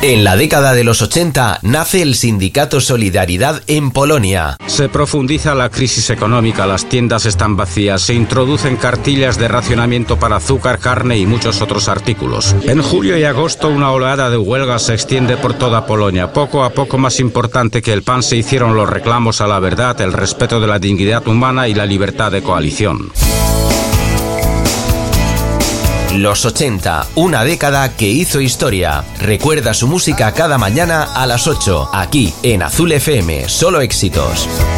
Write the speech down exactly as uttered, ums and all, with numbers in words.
En la década de los ochenta nace el sindicato Solidaridad en Polonia. Se profundiza la crisis económica, las tiendas están vacías, se introducen cartillas de racionamiento para azúcar, carne y muchos otros artículos. En julio y agosto una oleada de huelgas se extiende por toda Polonia. Poco a poco, más importante que el pan, se hicieron los reclamos a la verdad, el respeto de la dignidad humana y la libertad de coalición. Los ochenta, una década que hizo historia. Recuerda su música cada mañana a las ocho, aquí en Azul F M, solo éxitos.